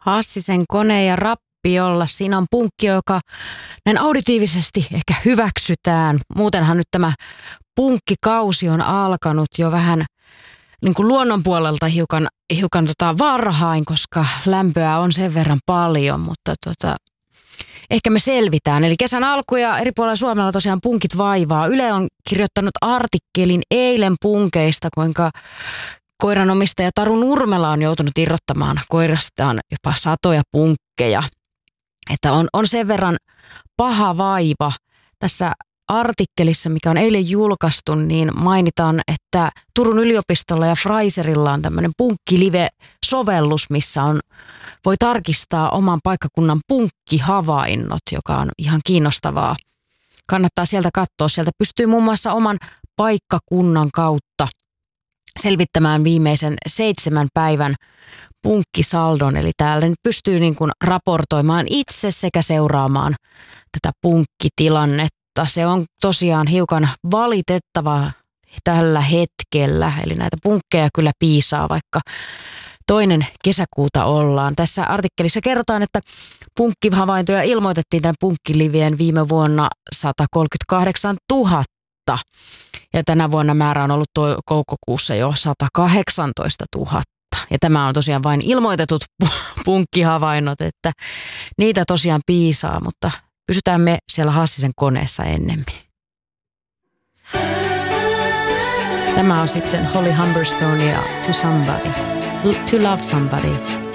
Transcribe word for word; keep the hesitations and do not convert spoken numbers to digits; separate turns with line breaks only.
Hassisen kone ja rappiolla. Siinä on punkki, joka näin auditiivisesti ehkä hyväksytään. Muutenhan nyt tämä punkkikausi on alkanut jo vähän niin kuin luonnon puolelta hiukan, hiukan tota varhain, koska lämpöä on sen verran paljon, mutta tota, ehkä me selvitään. Eli kesän alku ja eri puolilla Suomella tosiaan punkit vaivaa. Yle on kirjoittanut artikkelin eilen punkeista, kuinka koiranomistaja Taru Nurmela on joutunut irrottamaan koirastaan jopa satoja punkkeja. Että on, on sen verran paha vaiva. Tässä artikkelissa, mikä on eilen julkaistu, niin mainitaan, että Turun yliopistolla ja Fraserilla on tämmöinen punkkilive-sovellus, missä on, voi tarkistaa oman paikkakunnan punkkihavainnot, joka on ihan kiinnostavaa. Kannattaa sieltä katsoa. Sieltä pystyy muun muassa oman paikkakunnan kautta selvittämään viimeisen seitsemän päivän punkkisaldon. Eli täällä nyt pystyy niin kuin raportoimaan itse sekä seuraamaan tätä punkkitilannetta. Se on tosiaan hiukan valitettava tällä hetkellä, eli näitä punkkeja kyllä piisaa, vaikka toinen kesäkuuta ollaan. Tässä artikkelissa kerrotaan, että punkkihavaintoja ilmoitettiin tämän punkkilivien viime vuonna sata kolmekymmentäkahdeksantuhatta. Ja tänä vuonna määrä on ollut toukokuussa jo sata kahdeksantoistatuhatta. Ja tämä on tosiaan vain ilmoitetut punkkihavainnot, että niitä tosiaan piisaa, mutta pysytään me siellä Hassisen koneessa ennemmin. Tämä on sitten Holly Humberstone ja To Somebody, To Love Somebody.